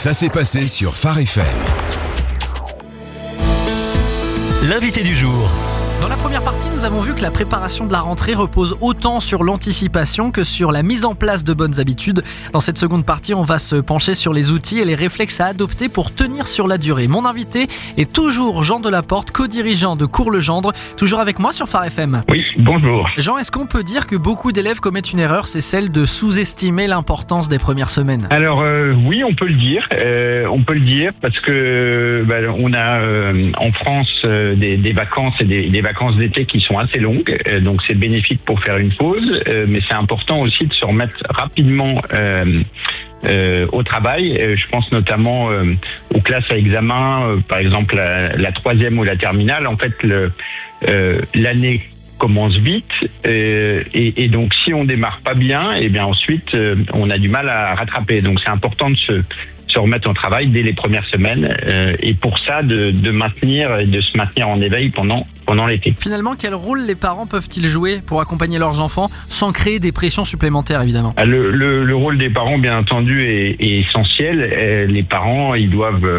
Ça s'est passé sur Phare FM. L'invité du jour. Dans la première partie, nous avons vu que la préparation de la rentrée repose autant sur l'anticipation que sur la mise en place de bonnes habitudes. Dans cette seconde partie, on va se pencher sur les outils et les réflexes à adopter pour tenir sur la durée. Mon invité est toujours Jean Delaporte, co-dirigeant de Cours Legendre, toujours avec moi sur Phare FM. Oui, bonjour. Jean, est-ce qu'on peut dire que beaucoup d'élèves commettent une erreur, c'est celle de sous-estimer l'importance des premières semaines? Alors oui, on peut le dire. On peut le dire parce que on a en France des vacances et des vacances d'été qui sont assez longues, donc c'est bénéfique pour faire une pause, mais c'est important aussi de se remettre rapidement au travail. Je pense notamment aux classes à examen, par exemple la troisième ou la terminale. En fait, l'année commence vite et donc si on démarre pas bien, et bien ensuite on a du mal à rattraper. Donc c'est important de se remettre au travail dès les premières semaines et pour ça de se maintenir en éveil pendant l'été. Finalement, quel rôle les parents peuvent-ils jouer pour accompagner leurs enfants sans créer des pressions supplémentaires, évidemment? Le rôle des parents, bien entendu, est essentiel. Les parents, ils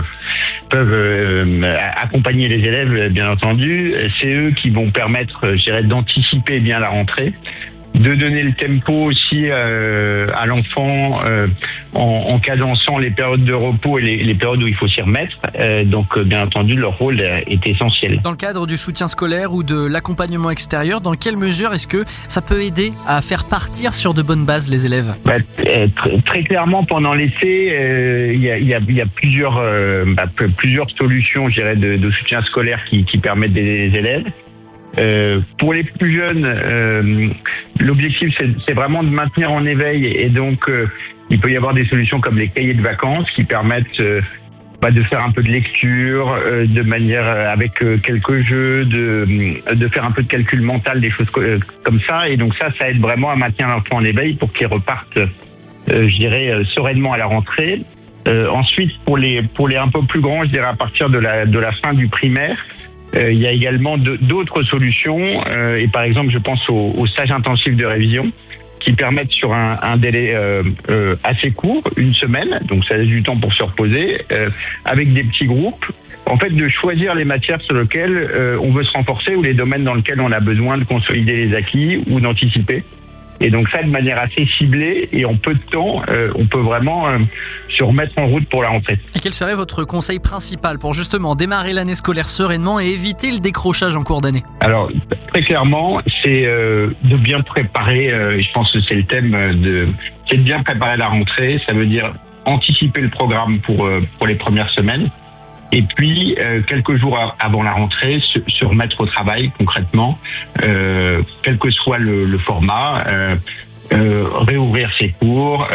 peuvent accompagner les élèves, bien entendu. C'est eux qui vont permettre, je dirais, d'anticiper bien la rentrée, de donner le tempo aussi à l'enfant en cadençant les périodes de repos et les périodes où il faut s'y remettre. Donc, bien entendu, leur rôle est essentiel. Dans le cadre du soutien scolaire ou de l'accompagnement extérieur, dans quelle mesure est-ce que ça peut aider à faire partir sur de bonnes bases les élèves? Très clairement, pendant l'été, il y a plusieurs solutions, je dirais, de soutien scolaire qui permettent d'aider les élèves. Pour les plus jeunes, l'objectif c'est vraiment de maintenir en éveil et donc il peut y avoir des solutions comme les cahiers de vacances qui permettent de faire un peu de lecture de manière avec quelques jeux, de faire un peu de calcul mental, des choses comme ça, et donc ça aide vraiment à maintenir l'enfant en éveil pour qu'il reparte je dirais sereinement à la rentrée. Ensuite pour les un peu plus grands, je dirais à partir de la fin du primaire, il y a également d'autres solutions et par exemple je pense aux stages intensifs de révision qui permettent sur un délai assez court, une semaine, donc ça laisse du temps pour se reposer, avec des petits groupes, en fait de choisir les matières sur lesquelles on veut se renforcer ou les domaines dans lesquels on a besoin de consolider les acquis ou d'anticiper. Et donc ça, de manière assez ciblée et en peu de temps, on peut vraiment se remettre en route pour la rentrée. Et quel serait votre conseil principal pour justement démarrer l'année scolaire sereinement et éviter le décrochage en cours d'année? Alors, très clairement, c'est de bien préparer, je pense que c'est le thème, c'est de bien préparer la rentrée. Ça veut dire anticiper le programme pour les premières semaines. Et puis, quelques jours avant la rentrée, se remettre au travail concrètement, quel que soit le format, réouvrir ses cours,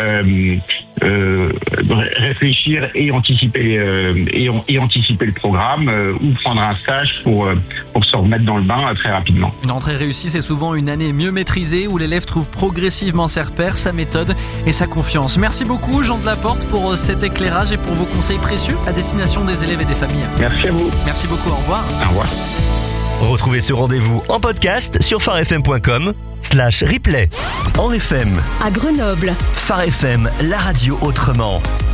réfléchir et anticiper le programme, ou prendre un stage pour se remettre dans le bain très rapidement. Une rentrée réussie, c'est souvent une année mieux maîtrisée où l'élève trouve progressivement ses repères, sa méthode et sa confiance. Merci beaucoup Jean Delaporte pour cet éclairage et pour vos conseils précieux à destination des élèves et des familles. Merci à vous. Merci beaucoup, au revoir. Au revoir. Retrouvez ce rendez-vous en podcast sur pharefm.com/replay. En FM, à Grenoble, Phare FM, la radio autrement.